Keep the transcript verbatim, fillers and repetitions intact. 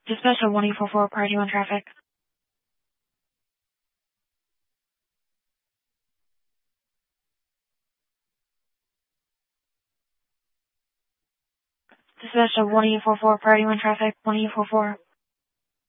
Dispatch to one eight four four, priority one traffic. Dispatch to one eight four four, priority one traffic, one eight four four.